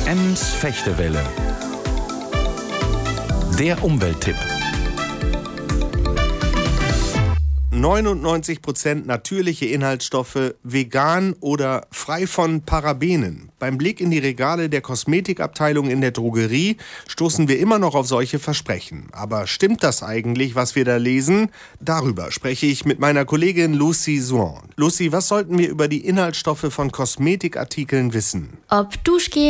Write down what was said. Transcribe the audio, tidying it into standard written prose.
Ems Fechtewelle. Der Umwelttipp. 99% natürliche Inhaltsstoffe, vegan oder frei von Parabenen. Beim Blick in die Regale der Kosmetikabteilung in der Drogerie stoßen wir immer noch auf solche Versprechen. Aber stimmt das eigentlich, was wir da lesen? Darüber spreche ich mit meiner Kollegin Lucy Swan. Lucy, was sollten wir über die Inhaltsstoffe von Kosmetikartikeln wissen? Ob Duschgel,